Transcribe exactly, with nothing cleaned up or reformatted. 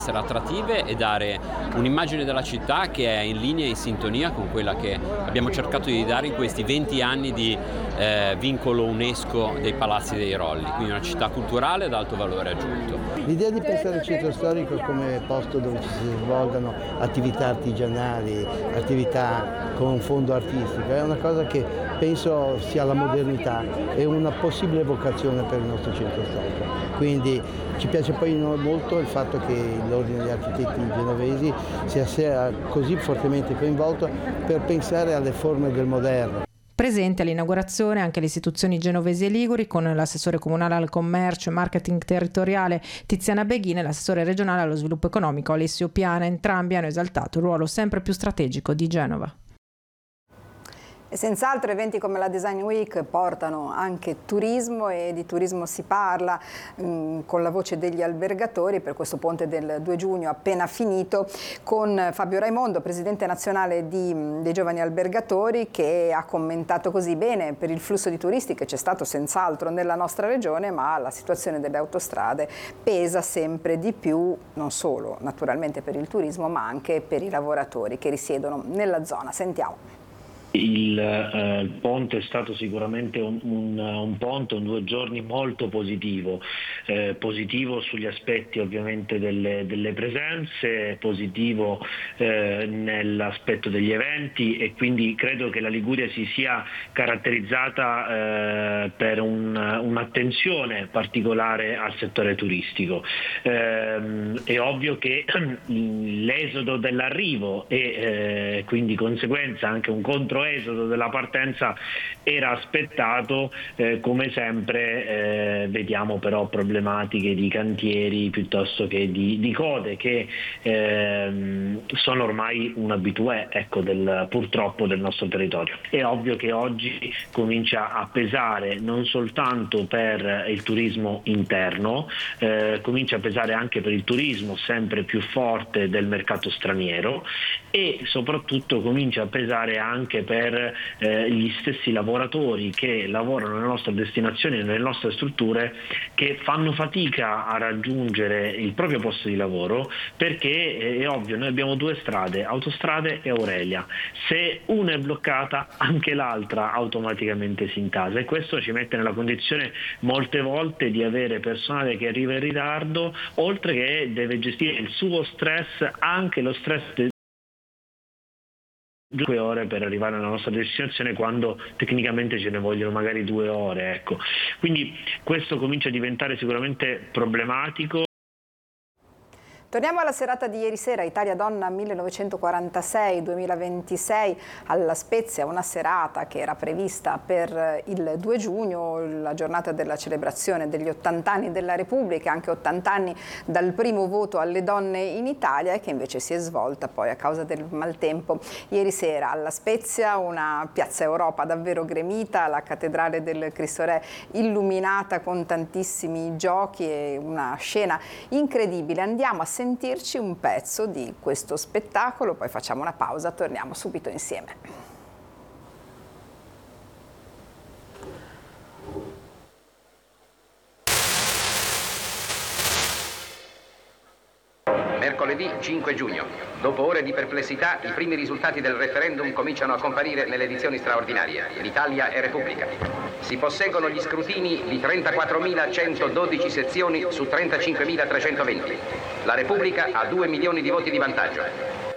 essere attrattive e dare un'immagine della città che è in linea e in sintonia con quella che abbiamo cercato di dare in questi venti anni di eh, vincolo UNESCO dei Palazzi dei Rolli, quindi una città culturale ad alto valore aggiunto. L'idea di pensare al centro storico come posto dove ci si svolgano attività artigianali, attività con fondo artistico, è una cosa che penso sia la modernità e una possibile vocazione per il nostro centro storico. Quindi ci piace poi molto il fatto che l'Ordine degli Architetti Genovesi sia così fortemente coinvolto per pensare alle forme del moderno. Presente all'inaugurazione anche le istituzioni genovesi e liguri, con l'assessore comunale al commercio e marketing territoriale Tiziana Beghini e l'assessore regionale allo sviluppo economico Alessio Piana. Entrambi hanno esaltato il ruolo sempre più strategico di Genova. E senz'altro eventi come la Design Week portano anche turismo, e di turismo si parla mh, con la voce degli albergatori per questo ponte del due giugno appena finito, con Fabio Raimondo, presidente nazionale di, dei giovani albergatori, che ha commentato così: bene per il flusso di turisti che c'è stato senz'altro nella nostra regione, ma la situazione delle autostrade pesa sempre di più, non solo naturalmente per il turismo ma anche per i lavoratori che risiedono nella zona. Sentiamo. Il eh, ponte è stato sicuramente un, un, un ponte, un due giorni molto positivo, eh, positivo sugli aspetti ovviamente delle, delle presenze, positivo eh, nell'aspetto degli eventi, e quindi credo che la Liguria si sia caratterizzata eh, per un, un'attenzione particolare al settore turistico. Eh, è ovvio che l'esodo dell'arrivo e eh, quindi conseguenza anche un contro esodo della partenza era aspettato, eh, come sempre eh, vediamo però problematiche di cantieri piuttosto che di, di code che eh, sono ormai un habitué, ecco, del, purtroppo del nostro territorio. È ovvio che oggi comincia a pesare non soltanto per il turismo interno, eh, comincia a pesare anche per il turismo sempre più forte del mercato straniero, e soprattutto comincia a pesare anche per eh, gli stessi lavoratori che lavorano nelle nostre destinazioni e nelle nostre strutture, che fanno fatica a raggiungere il proprio posto di lavoro, perché eh, è ovvio, noi abbiamo due strade, Autostrade e Aurelia. Se una è bloccata, anche l'altra automaticamente si intasa, e questo ci mette nella condizione molte volte di avere personale che arriva in ritardo, oltre che deve gestire il suo stress, anche lo stress de- due ore per arrivare alla nostra destinazione, quando tecnicamente ce ne vogliono magari due ore, ecco. Quindi questo comincia a diventare sicuramente problematico. Torniamo alla serata di ieri sera, Italia Donna millenovecentoquarantasei duemilaventisei alla Spezia, una serata che era prevista per il due giugno, la giornata della celebrazione degli ottanta anni della Repubblica, anche ottanta anni dal primo voto alle donne in Italia, e che invece si è svolta poi a causa del maltempo ieri sera alla Spezia, una piazza Europa davvero gremita, la cattedrale del Cristo Re illuminata con tantissimi giochi e una scena incredibile. Andiamo a sentirci un pezzo di questo spettacolo, poi facciamo una pausa, torniamo subito insieme. Mercoledì cinque giugno. Dopo ore di perplessità, i primi risultati del referendum cominciano a comparire nelle edizioni straordinarie. L'Italia è Repubblica. Si posseggono gli scrutini di trentaquattromilacentododici sezioni su trentacinquemilatrecentoventi. La Repubblica ha due milioni di voti di vantaggio.